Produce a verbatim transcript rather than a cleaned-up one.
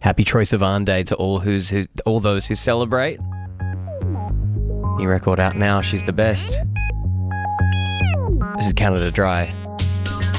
Happy Troye Sivan Day to all who's who, all those who celebrate. New record out now. She's the best. This is Canada Dry.